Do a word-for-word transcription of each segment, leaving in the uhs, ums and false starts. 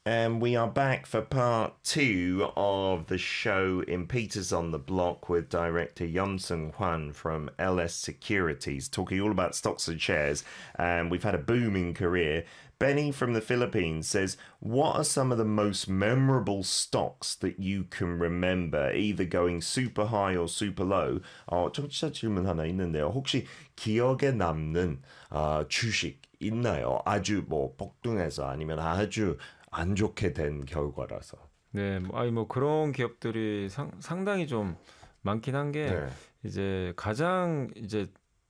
And we are back for part two of the show in Peters on the Block with director Yeon Sung Hwan from L S Securities, talking all about stocks and shares. And we've had a booming career. Benny from the Philippines says, what are some of the most memorable stocks that you can remember, either going super high or super low? 어, 청취자 질문 하나 있는데요. 혹시 기억에 남는 어, 주식 있나요? 아주 뭐 폭등해서 아니면 아주 안 좋게 된 결과라서. 네, 아니 뭐 그런 기업들이 상, 상당히 좀 많긴 한 게 네. 이제 가장 이제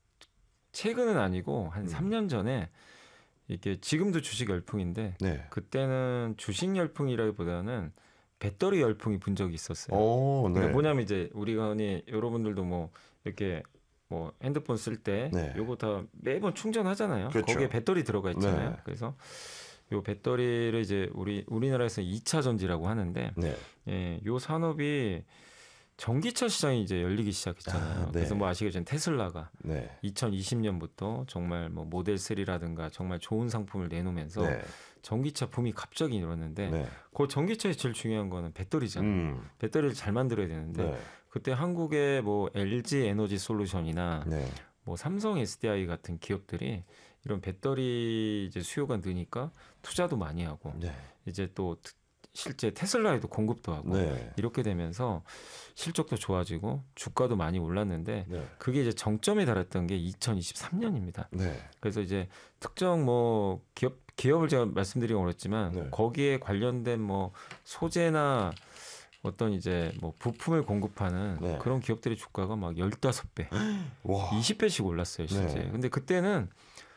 최근은 아니고 한 음. 삼 년 전에 이게 지금도 주식 열풍인데 네. 그때는 주식 열풍이라기보다는 배터리 열풍이 분 적이 있었어요. 오, 네. 그러니까 뭐냐면 이제 우리가 흔히 여러분들도 뭐 이렇게 뭐 핸드폰 쓸 때 네. 요거 다 매번 충전하잖아요. 그렇죠. 거기에 배터리 들어가 있잖아요. 네. 그래서 요 배터리를 이제 우리 우리나라에서 이 차 전지라고 하는데 네. 예, 요 산업이 전기차 시장이 이제 열리기 시작했잖아요. 아, 네. 그래서 뭐 아시겠지만 테슬라가 네. 이천이십 년부터 정말 뭐 모델 삼라든가 정말 좋은 상품을 내놓으면서 네. 전기차 붐이 갑자기 일어났는데 네. 그 전기차에서 제일 중요한 거는 배터리잖아요. 음. 배터리를 잘 만들어야 되는데 네. 그때 한국의 뭐 엘지 에너지 솔루션이나 네. 뭐 삼성 에스디아이 같은 기업들이 이런 배터리 이제 수요가 느니까 투자도 많이 하고 네. 이제 또 실제 테슬라에도 공급도 하고 네. 이렇게 되면서 실적도 좋아지고 주가도 많이 올랐는데 네. 그게 이제 정점에 달했던 게 이천이십삼 년입니다. 네. 그래서 이제 특정 뭐 기업 기업을 제가 말씀드리기 어렵지만 네. 거기에 관련된 뭐 소재나 어떤 이제 뭐 부품을 공급하는 네. 그런 기업들의 주가가 막 십오 배, 와. 이십 배씩 올랐어요, 실제. 네. 근데 그때는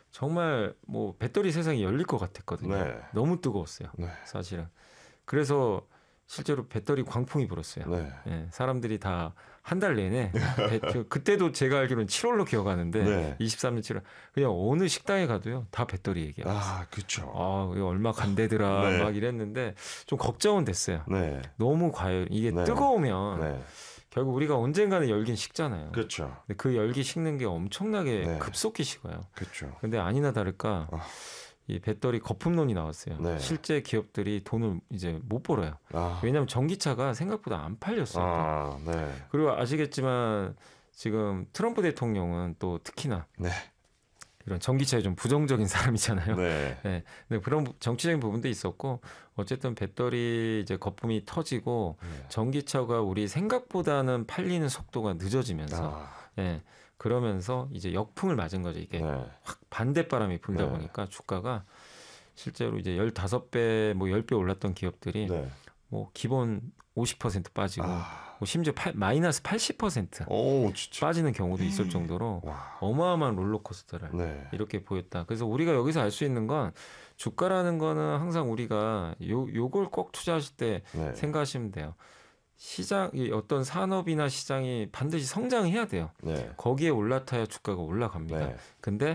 정말 뭐 배터리 세상이 열릴 것 같았거든요. 네. 너무 뜨거웠어요, 네. 사실은. 그래서 실제로 배터리 광풍이 불었어요. 네. 예, 사람들이 다 한 달 내내 배, 그때도 제가 알기로는 칠월로 기억하는데 네. 이십삼 년 칠월 그냥 어느 식당에 가도요 다 배터리 얘기하고 있어요. 아, 그렇죠. 아, 이거 얼마 간대더라 네. 막 이랬는데 좀 걱정은 됐어요. 네. 너무 과열 이게 네. 뜨거우면 네. 결국 우리가 언젠가는 열긴 식잖아요. 그렇죠. 근데 그 열기 식는 게 엄청나게 네. 급속히 식어요. 그렇죠. 근데 아니나 다를까 아. 이 배터리 거품론이 나왔어요. 네. 실제 기업들이 돈을 이제 못 벌어요. 아. 왜냐하면 전기차가 생각보다 안 팔렸어요. 아, 네. 그리고 아시겠지만 지금 트럼프 대통령은 또 특히나 네. 이런 전기차에 좀 부정적인 사람이잖아요. 네. 네. 근데 그런 부- 정치적인 부분도 있었고 어쨌든 배터리 이제 거품이 터지고 네. 전기차가 우리 생각보다는 팔리는 속도가 늦어지면서 아. 예. 그러면서 이제 역풍을 맞은 거죠. 이게 네. 확 반대바람이 불다 네. 보니까 주가가 실제로 이제 십오 배, 뭐 십 배 올랐던 기업들이 네. 뭐 기본 오십 퍼센트 빠지고 아. 뭐 심지어 팔, 마이너스 팔십 퍼센트 오, 진짜. 빠지는 경우도 있을 정도로 와. 어마어마한 롤러코스터를 네. 이렇게 보였다. 그래서 우리가 여기서 알 수 있는 건 주가라는 거는 항상 우리가 요 요걸 꼭 투자하실 때 네. 생각하시면 돼요. 시장이 어떤 산업이나 시장이 반드시 성장해야 돼요. 네. 거기에 올라타야 주가가 올라갑니다. 네. 근데